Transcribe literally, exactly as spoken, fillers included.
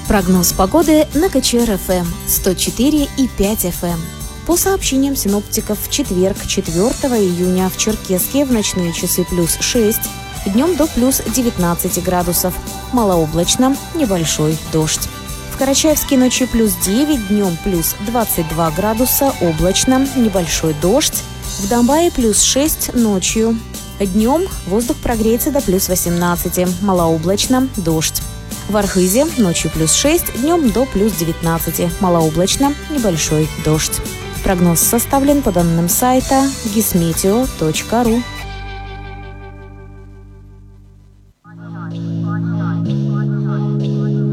Прогноз погоды на КЧР-ФМ сто четыре и пять эф эм. По сообщениям синоптиков, в четверг, четвёртого июня, в Черкесске в ночные часы плюс шесть, днем до плюс девятнадцать градусов, малооблачно, небольшой дождь. В Карачаевске ночью плюс девять, днем плюс двадцать два градуса, облачно, небольшой дождь. В Домбае плюс шесть ночью. Днем воздух прогреется до плюс восемнадцати, малооблачно, дождь. В Архизе ночью плюс шесть, днем до плюс девятнадцати, малооблачно, небольшой дождь. Прогноз составлен по данным сайта гисметео точка ру.